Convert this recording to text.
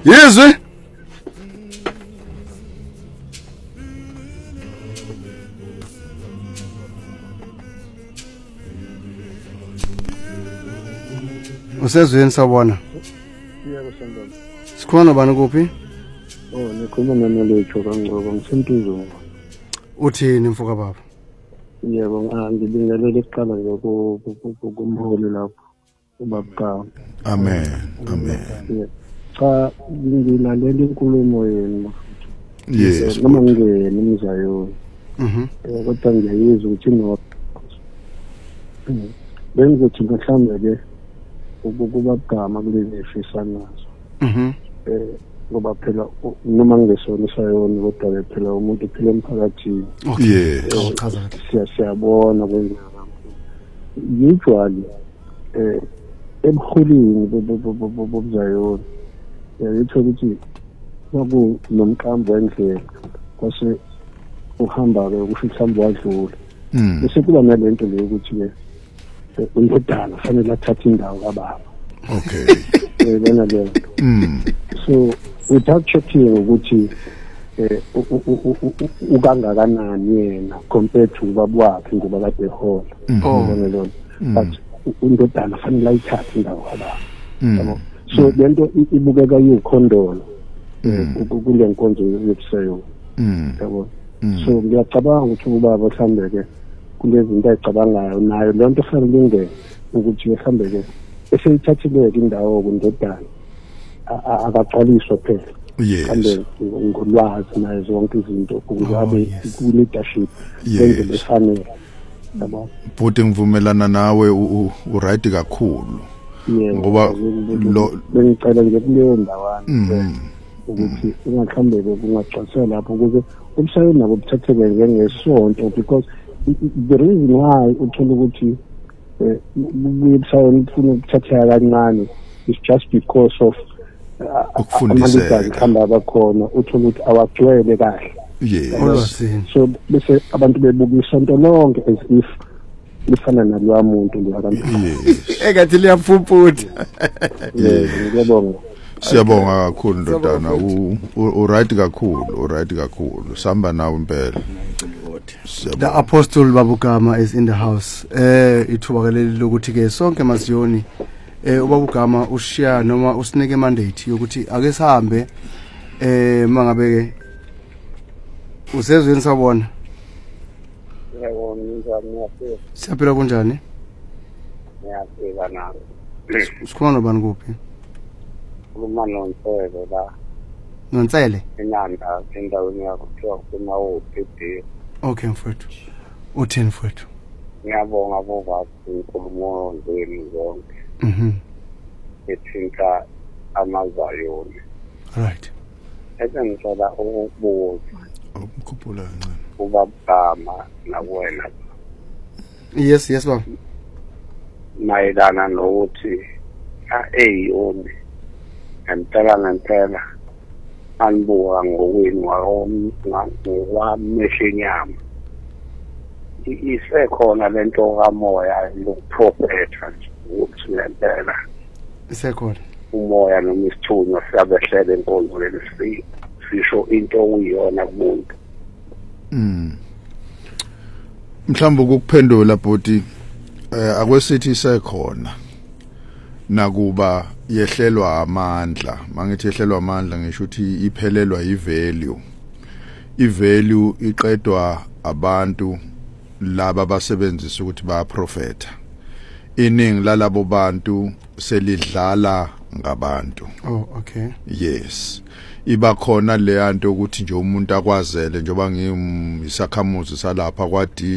Yezwe Usezweni sabona. Yebo sandaba. Sikhona bani kuphi? Oh, nikhuluma noLecho kaNgcobo ngisemtuzungu. Uthini mfoka baba? Yebo ngibingelela iqala nje kumholi lapho. Ubabka. Amen. Amen. Cha ngilalela inkulumo yenu. Yes. Noma ngene imzayo. Kodwa ngiyayizwa ukuthi no. Bengizothi mhlawumbe ke ukubagama kulezi ifisa nazo. Ngoba phela noma ngesona sayona kodwa phela umuntu phela emphakathini. Yes. Chaza. Siyabona kwenzeka. Usually emkhulini bobuzayona. Yitho ukuthi kwaku nomqambo wendlela kwase uhamba ke kusho mhlawumbe wadlula. Bese kuba nalento le ukuthi ke undodana fanele athathe indawo kababa. Okay. Lena le. So without checking ukuthi ukangakanani yena compared to ubaba wakhe ngoba kade ehola. Ubona lo. But undodana fanele ayithathe indawo kababa. So lento ibukeka yikhondolo kule nkonzo yokuseyo. Yabo. So ngiyacabanga ukuthi ubaba mhlambe ke kulezi zinto ayicabangayo nayo lento fanele ingene ukuthi mhlambe ke eseyithathileke indawo kundodana akaqaliswa phela. Yes. Kambe ngolwazi nayo zonke izinto ukuze abe ku-leadership ngendlela efanele. Yabo. Futhi ngivumelana nawe uright kakhulu. Ngoba bengicela nje kuleyo ndawana ukuthi ungakhambeke kungagcwaliswa lapho ukuze umshayeli nabo buthatheke njengesonto because the reason why uthola ukuthi umshayeli ufuna ukuthatheka kancane is just because of ukufundiseka khamba abakhona uthola ukuthi awagcwele kahle. Yes. So bese abantu bebuka isonto lonke as if lifana nalwa muntu labantu. Engathi liyaphuphutha. Ngiyabonga. Siyabonga kakhulu ndodana uright kakhulu samba nawe impela. The apostle Babugama is in the house. Ithuba leli lokuthi ke sonke masiyoni ubabugama ushiya noma usinike mandate yokuthi ake sihambe mangabe ke usezweni sabona. Yebo ngiyafika. Siyaphila kunjani? Ngiyafika nawe. Sikhona bani kuphi? Uma nontsele la. Nontsele? Enanda endaweni yakho kuthiwa kunawo uPD. Okay mfowethu. Uthini mfowethu? Ngiyabonga bobaba inkulumo zenu zonke. Ethinta amazayoni. Right. Ngicela ukubuza. Ukukhuphula kancane. Ubabama nakwena. Yes baba. Mayelana nokuthi eyoni ngempela anbuka ngokwenu ngokwamehlenyama isekhona lento kamoya lokuprophetha nje ukuthi ngempela isekhona umoya noma isithunywa siyabehlela enkonzweni sisho into okuyiyona kumuntu. Mhlawumbe ukuphendula bhoti akwesithi isekhona nakuba yehlelwa amandla mangithi yehlelwa amandla ngisho ukuthi iphelelwa ivalue iqedwa abantu laba basebenzisa ukuthi bayaprofeta iningi lalabo bantu selidlala ngabantu. Oh okay. Yes. Iba khona le yanto ukuthi nje umuntu akwazele njoba ngiyisakhamuzi salapha kwadi